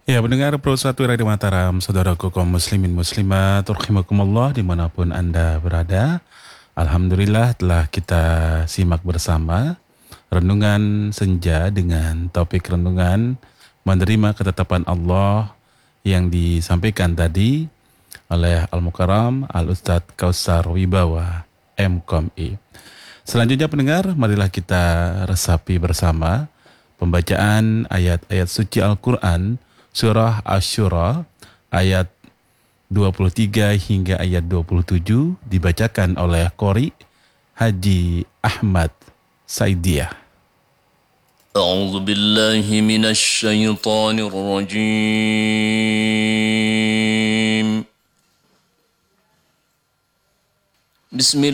Ya, pendengar Pro 1 Radio Mataram, saudaraku kaum muslimin muslimat, rahimakumullah dimanapun Anda berada. Alhamdulillah telah kita simak bersama renungan senja dengan topik renungan menerima ketetapan Allah yang disampaikan tadi oleh Al-Mukarram Al-Ustadz Kausar Wibawa MKOMI. Selanjutnya pendengar, marilah kita resapi bersama pembacaan ayat-ayat suci Al-Quran Surah Asy-Syura ayat 23 hingga ayat 27 dibacakan oleh Qori Haji Ahmad Saidiyah. A'udzu billahi minasy syaithanir rajim. Bismillah